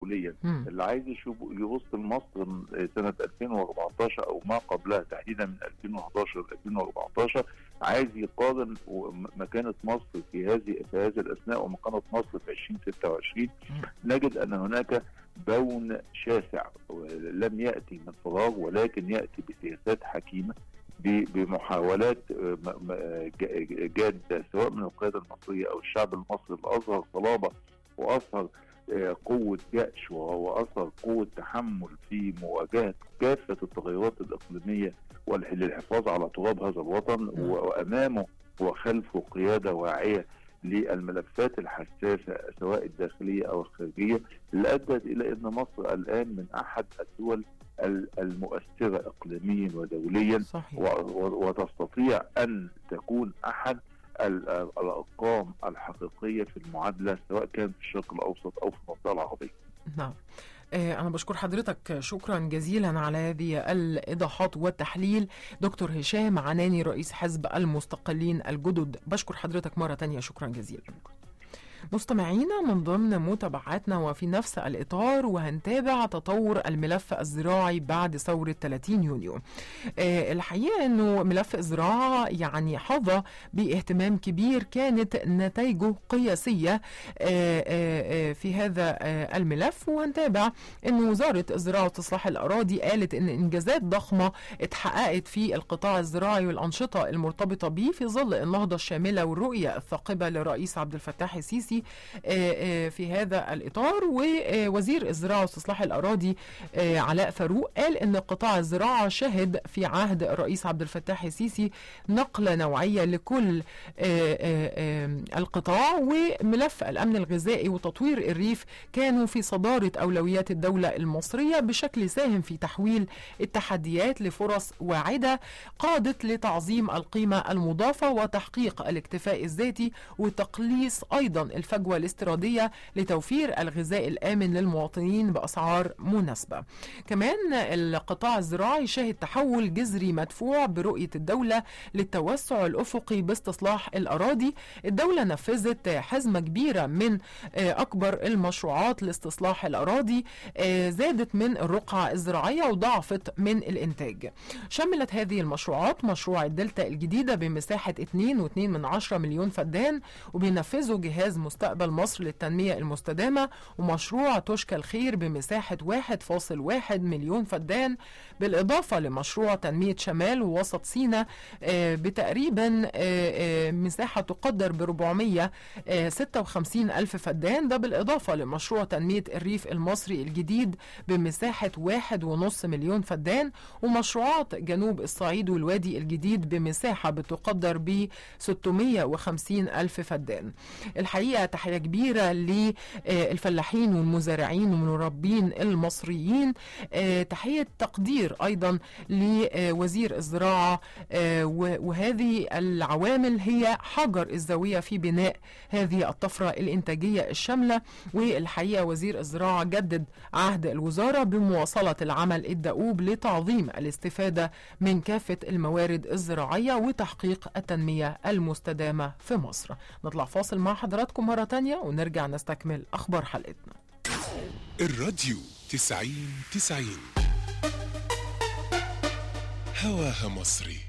داخليا. اللي عايز يبص لمصر سنه 2014 او ما قبلها تحديدا من 2011 ل 2014، عايز يقارن مكانه مصر في هذه الاثناء ومكانه مصر في 2026، نجد ان هناك بون شاسع لم ياتي من فراغ، ولكن ياتي بسياسات حكيمه، بمحاولات جادة سواء من القيادة المصرية أو الشعب المصري اللي أظهر صلابة وأظهر قوة جأش وأظهر قوة تحمل في مواجهة كافة التغيرات الإقليمية للحفاظ على تراب هذا الوطن، وأمامه وخلفه قيادة واعية للملفات الحساسة سواء الداخلية أو الخارجية، اللي أدت إلى أن مصر الآن من أحد الدول المؤثرة إقليميا ودوليا. صحيح. وتستطيع أن تكون أحد الأرقام الحقيقية في المعادلة سواء كان في الشرق الأوسط أو في المنطقة العربية. نعم. أنا بشكر حضرتك شكرا جزيلا على هذه الإيضاحات والتحليل. دكتور هشام عناني رئيس حزب المستقلين الجدد، بشكر حضرتك مرة تانية، شكرا جزيلا. مستمعينا، من ضمن متابعاتنا وفي نفس الإطار وهنتابع تطور الملف الزراعي بعد ثورة 30 يونيو. الحقيقة أنه ملف الزراعة يعني حظى باهتمام كبير، كانت نتائجه قياسية في هذا الملف، وهنتابع أنه وزارة الزراعة واستصلاح الأراضي قالت أن إنجازات ضخمة اتحققت في القطاع الزراعي والأنشطة المرتبطة به في ظل النهضة الشاملة والرؤية الثاقبة للرئيس عبد الفتاح السيسي في هذا الإطار. ووزير الزراعة واستصلاح الأراضي علاء فاروق قال أن قطاع الزراعة شهد في عهد الرئيس عبد الفتاح السيسي نقلة نوعية لكل القطاع، وملف الأمن الغذائي وتطوير الريف كانوا في صدارة أولويات الدولة المصرية بشكل ساهم في تحويل التحديات لفرص واعدة قادت لتعظيم القيمة المضافة وتحقيق الاكتفاء الذاتي وتقليص أيضا الفجوة الاستيرادية لتوفير الغذاء الآمن للمواطنين بأسعار مناسبة. كمان القطاع الزراعي شهد تحول جذري مدفوع برؤية الدولة للتوسع الأفقي باستصلاح الأراضي. الدولة نفذت حزمة كبيرة من أكبر المشروعات لاستصلاح الأراضي، زادت من الرقعة الزراعية وضعفت من الإنتاج. شملت هذه المشروعات مشروع الدلتا الجديدة بمساحة 2.2 مليون فدان، وبينفذه جهاز مستقبل مصر للتنمية المستدامة، ومشروع تشكى الخير بمساحة 1.1 مليون فدان، بالإضافة لمشروع تنمية شمال ووسط سيناء بتقريبا مساحة تقدر ب456 ألف فدان، ده بالإضافة لمشروع تنمية الريف المصري الجديد بمساحة 1.5 مليون فدان، ومشروعات جنوب الصعيد والوادي الجديد بمساحة بتقدر ب650 ألف فدان. الحقيقة تحية كبيرة للفلاحين والمزارعين والمربين المصريين، تحية تقدير أيضا لوزير الزراعة، وهذه العوامل هي حجر الزاوية في بناء هذه الطفرة الإنتاجية الشاملة. والحقيقة وزير الزراعة جدد عهد الوزارة بمواصلة العمل الدؤوب لتعظيم الاستفادة من كافة الموارد الزراعية وتحقيق التنمية المستدامة في مصر. نطلع فاصل مع حضراتكم مرة تانية ونرجع نستكمل أخبار حلقتنا. الراديو 90 هواها مصري.